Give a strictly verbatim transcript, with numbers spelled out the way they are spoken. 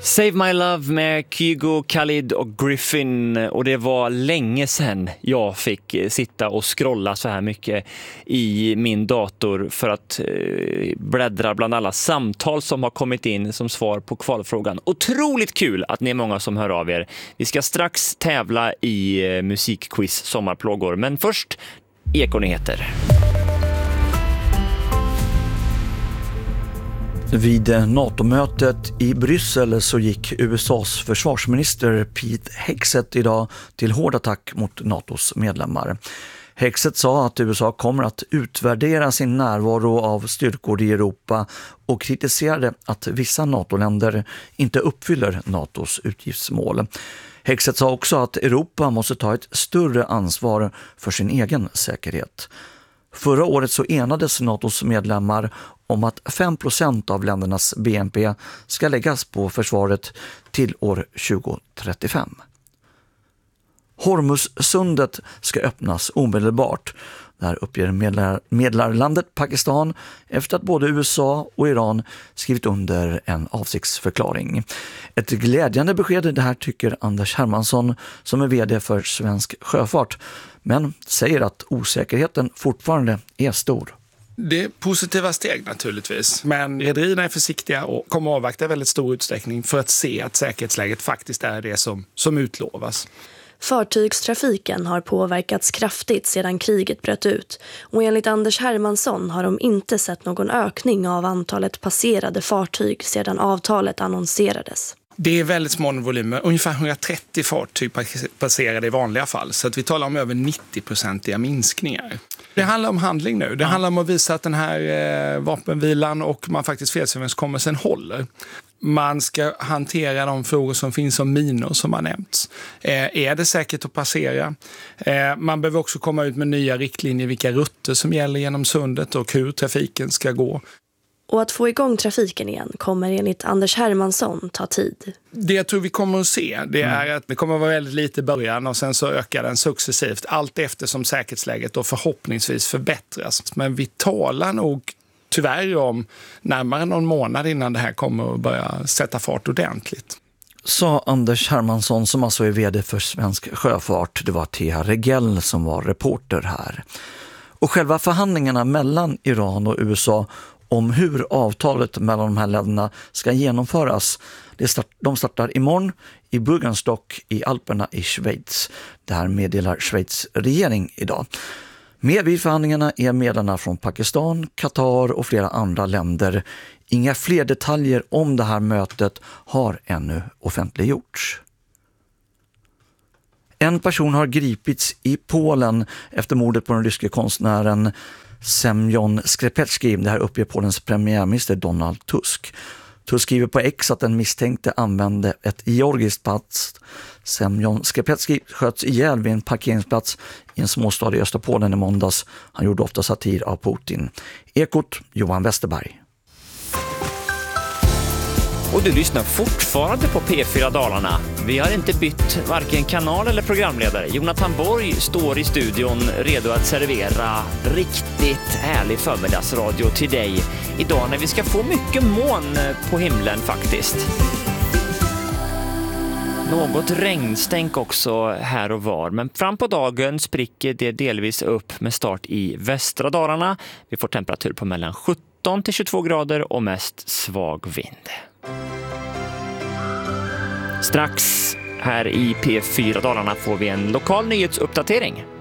Save My Love med Kygo, Khalid och Griffin, och det var länge sedan jag fick sitta och scrolla så här mycket i min dator för att eh, bläddra bland alla samtal som har kommit in som svar på kvalfrågan. Otroligt kul att ni är många som hör av er. Vi ska strax tävla i eh, musikquiz sommarplågor, men först Ekonyheter. Vid NATO-mötet i Bryssel så gick U S A:s försvarsminister Pete Hegseth idag till hård attack mot NATOs medlemmar. Hegseth sa att U S A kommer att utvärdera sin närvaro av styrkor i Europa och kritiserade att vissa NATO-länder inte uppfyller NATOs utgiftsmål. Hegseth sa också att Europa måste ta ett större ansvar för sin egen säkerhet. Förra året så enades NATOs medlemmar om att fem procent av ländernas B N P ska läggas på försvaret till år tjugo trettiofem. Hormuzsundet ska öppnas omedelbart. Där uppger medlar, medlarlandet Pakistan efter att både U S A och Iran skrivit under en avsiktsförklaring. Ett glädjande besked, det här tycker Anders Hermansson som är vd för Svensk Sjöfart, men säger att osäkerheten fortfarande är stor. Det är positiva steg naturligtvis, men rederierna är försiktiga och kommer att avvakta i väldigt stor utsträckning för att se att säkerhetsläget faktiskt är det som, som utlovas. Fartygstrafiken har påverkats kraftigt sedan kriget bröt ut, och enligt Anders Hermansson har de inte sett någon ökning av antalet passerade fartyg sedan avtalet annonserades. Det är väldigt små volymer, ungefär hundratrettio fartyg passerade i vanliga fall, så att vi talar om över nittio-procentiga minskningar. Det handlar om handling nu. Det ja. handlar om att visa att den här eh, vapenvilan och man faktiskt fredsöverenskommelsen håller. Man ska hantera de frågor som finns om minor som har nämnts. Eh, är det säkert att passera? Eh, man behöver också komma ut med nya riktlinjer vilka rutter som gäller genom sundet och hur trafiken ska gå. Och att få igång trafiken igen kommer enligt Anders Hermansson ta tid. Det jag tror vi kommer att se, det är mm. att det kommer att vara väldigt lite i början och sen så ökar den successivt allt eftersom säkerhetsläget då förhoppningsvis förbättras. Men vi talar nog tyvärr om närmare någon månad innan det här kommer att börja sätta fart ordentligt. Sa Anders Hermansson som alltså är vd för Svensk Sjöfart. Det var Thea Regell som var reporter här. Och själva förhandlingarna mellan Iran och U S A om hur avtalet mellan de här länderna ska genomföras. Det start, de startar imorgon i Bürgenstock i Alperna i Schweiz. Det här meddelar Schweiz regering idag. Med vid förhandlingarna är medlarna från Pakistan, Qatar och flera andra länder. Inga fler detaljer om det här mötet har ännu offentliggjorts. En person har gripits i Polen efter mordet på den ryske konstnären Semjon Skrzepecki. Det här uppger Polens premiärminister Donald Tusk. Tusk skriver på X att den misstänkte använde ett georgiskt pass. Semjon Skrzepecki sköts ihjäl vid en parkeringsplats i en småstad i Österpolen i måndags. Han gjorde ofta satir av Putin. Ekot, Johan Westerberg. Och du lyssnar fortfarande på P fyra Dalarna. Vi har inte bytt varken kanal eller programledare. Jonathan Borg står i studion redo att servera riktigt härlig förmiddagsradio till dig idag när vi ska få mycket moln på himlen faktiskt. Något regnstänk också här och var, men fram på dagen spricker det delvis upp med start i västra Dalarna. Vi får temperatur på mellan sjutton till tjugotvå grader och mest svag vind. Strax här i P fyra Dalarna får vi en lokal nyhetsuppdatering.